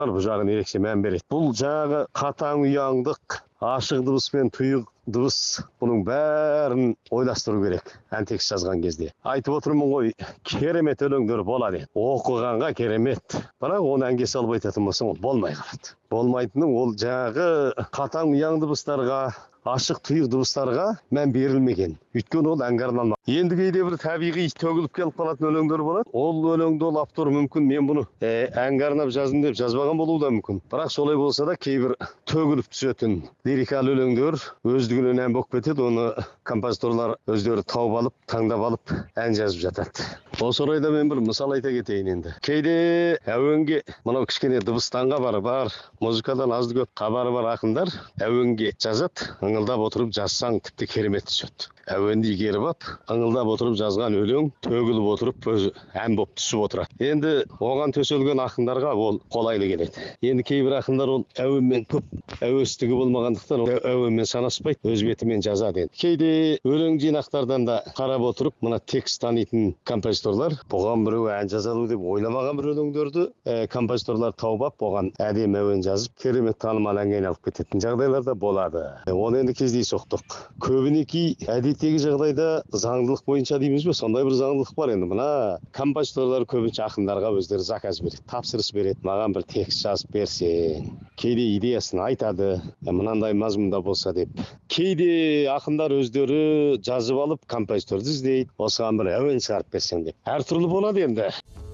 Бұл жағын ерекше мән береді. Бұл жағы қатаң ұяңдық, ашық дыбыс пен тұйық дыбыс, бұның бәрін ойластыру керек ән текст жазған кезде. Айтып отырмын ғой, керемет өлеңдер болады. Оқығанға керемет. Бірақ оны әнге салып айтатын болсаң, ол болмай қалады. Болмайтыны ол жағы қатаң ұяң дыбыстарға, ашық тұйық дыбыстарға мән берілмеген. Өйткені ол әнге арналмаған. Енді кейде бір табиғи төгіліп келіп қалатын өлеңдер болады. Ол өлеңді ол автор мүмкін мен бұны әнге арнап жаздым деп жазбаған болуы да мүмкін. Бірақ солай болса да кейбір төгіліп түсетін лирикалық өлеңдер өздігінен ән болып кетеді. Оны композиторлар өздері тауып алып, таңдап алып ән жазып жатады. Осы орайда мен бір мысал айта кетейін енді. Кейде әуенге мынау кішкене дыбыстанға бар, музыкадан азды көп хабары бар ақындар әуенге жазады. Ыңылдап отырып жазсаң тіпті керемет түседі. Әуенді игеріп ап, ыңылдап отырып жазған өлең төгіліп отырып өзі ән болып түсіп отырады. Енді оған төселген ақындарға ол қолайлы келеді. Енді кейбір ақындар ол әуенмен көп әуестігі болмағандықтан әуенмен санаспайды, өз бетімен жазады. Кейде өлең жинақтардан да қарап отырып, мына текст танитын композиторлар бұған біреу ән жазалу деп ойламаған бір өлеңдерді композиторлар тауып ап, оған әдемі әуен жазып, керемет танымал әнге айналып кететін жағдайлар да болады. Оны енді кездей соқтық. Көбінесе әдеттегі жағдайда заңдылық бойынша дейміз бе, сондай бір заңдылық бар. Енді мына композиторлар көбінше ақындарға өздері заказ береді, тапсырыс береді. Маған бір текст жазып берсең, кейде идеясын айтады, мынандай мазмұнда болса деп. Кейде ақындар өздері жазып алып композиторды іздейді, осыған бір әуен шығарып берсең деп. Әртүрлі болады енді.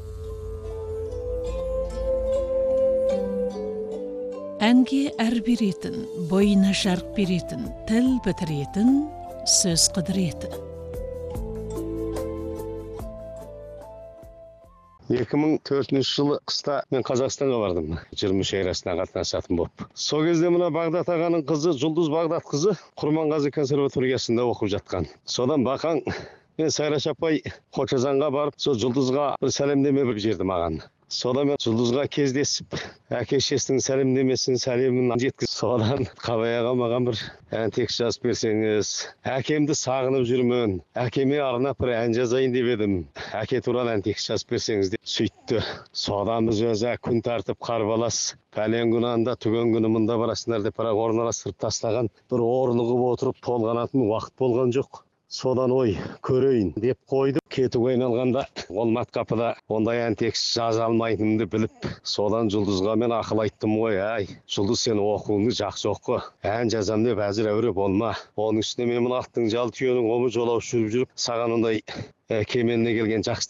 Әнге әр беретін, бойына жарық беретін, тіл бітіретін, сөз қыдыретін. 2004 жылы қыста мен Қазақстанға бардым. 20 шайрасына қатынасатын болып. Сол кезде мына Бағдат ағаның қызы, Жұлдыз Бағдат қызы, Құрманғазы консерваториясында оқып жатқан. Содан бақаң мен Сайраш апай Қочазанға барып, сол Жұлдызға бір сәлемдеме бір жерді маған. Содан мен Жұлдызға кездесіп, әке-шесінің сәлемін жеткіз. Содан Қабай аға маған бір ән текст жазып берсеңіз, әкемді сағынып жүрмін, әкеме арнап бір ән жазайын деп едім, әке туралы ән текст жазып берсеңіз деп сөйтті. Содан біз өзі күн тартып қарбалас, пәлен күні анда, түген күні мұнда барасыңдар деп бірақ орналастырып тастаған, бір орнығып отырып толғанатын уақыт болған жоқ. Содан ой көрейін деп қойды. Кетуге айналғанда ол маткапыда ондай ән текст жаза алмайтынымды біліп, содан Жұлдызға мен ақыл айттым ғой, Жұлдыз сен оқуыңды жақсы оқы, ән жазам деп әзір әуре болма. Оның үстіне мен мына аттың жал түйенің омы жолаушы жүріп, саған ондай кеменіне келген жақсы